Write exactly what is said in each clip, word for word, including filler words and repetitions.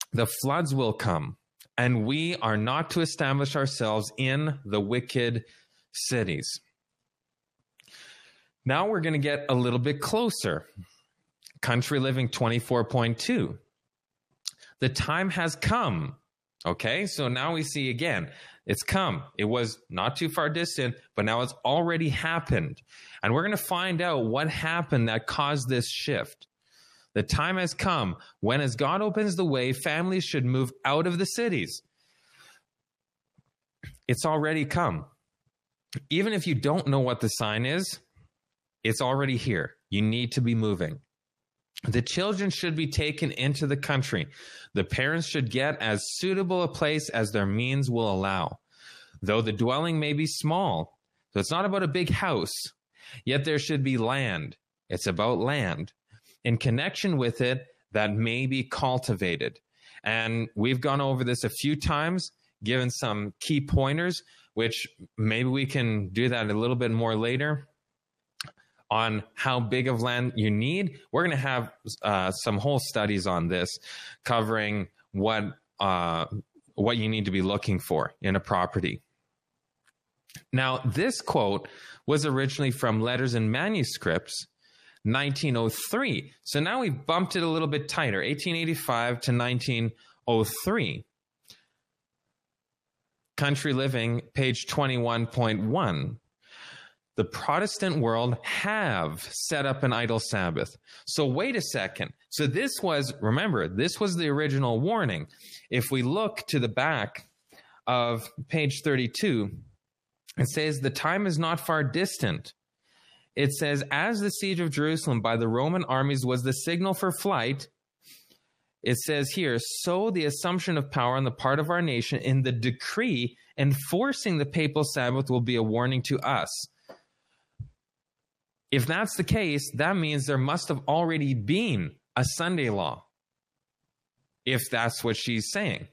the floods will come, and we are not to establish ourselves in the wicked cities. Now we're going to get a little bit closer. Country Living twenty-four point two. The time has come. Okay, so now we see again, it's come. It was not too far distant, but now it's already happened. And we're going to find out what happened that caused this shift. The time has come when, as God opens the way, families should move out of the cities. It's already come. Even if you don't know what the sign is, it's already here. You need to be moving. The children should be taken into the country. The parents should get as suitable a place as their means will allow. Though the dwelling may be small, so it's not about a big house, yet there should be land. It's about land in connection with it that may be cultivated. And we've gone over this a few times, given some key pointers, which maybe we can do that a little bit more later on how big of land you need. We're going to have uh, some whole studies on this covering what uh, what you need to be looking for in a property. Now, this quote was originally from Letters and Manuscripts, nineteen oh three. So now we've bumped it a little bit tighter, eighteen eighty-five to nineteen oh three. Country Living, page twenty-one point one. The Protestant world have set up an idle Sabbath. So wait a second. So this was, remember, this was the original warning. If we look to the back of page thirty-two, it says, the time is not far distant. It says, as the siege of Jerusalem by the Roman armies was the signal for flight, it says here, so the assumption of power on the part of our nation in the decree enforcing the papal Sabbath will be a warning to us. If that's the case, that means there must have already been a Sunday law, if that's what she's saying.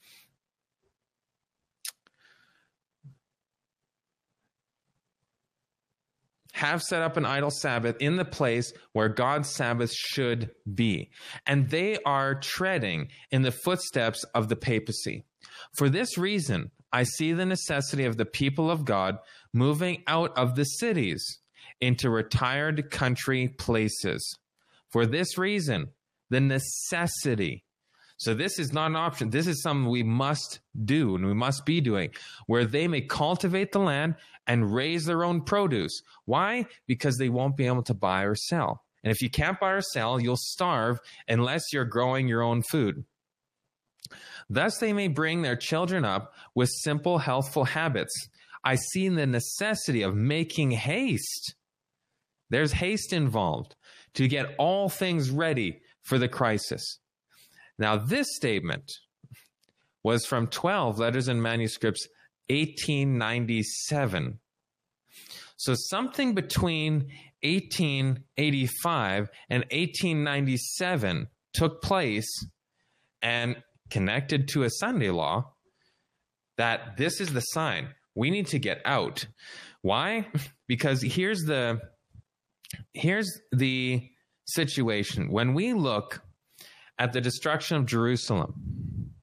Have set up an idle Sabbath in the place where God's Sabbath should be. And they are treading in the footsteps of the papacy. For this reason, I see the necessity of the people of God moving out of the cities into retired country places. For this reason, the necessity. So this is not an option. This is something we must do and we must be doing, where they may cultivate the land and raise their own produce. Why? Because they won't be able to buy or sell. And if you can't buy or sell, you'll starve unless you're growing your own food. Thus they may bring their children up with simple, healthful habits. I see the necessity of making haste. There's haste involved to get all things ready for the crisis. Now, this statement was from twelve Letters and Manuscripts, eighteen ninety-seven. So something between eighteen eighty-five and eighteen ninety-seven took place and connected to a Sunday law that this is the sign. We need to get out. Why? Because here's the... Here's the situation. When we look at the destruction of Jerusalem,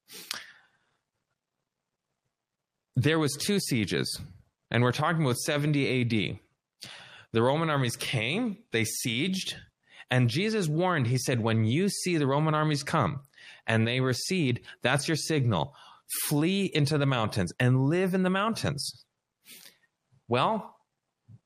there was two sieges, and we're talking about seventy A D. The Roman armies came, they sieged, and Jesus warned, he said, when you see the Roman armies come and they recede, that's your signal. Flee into the mountains and live in the mountains. Well,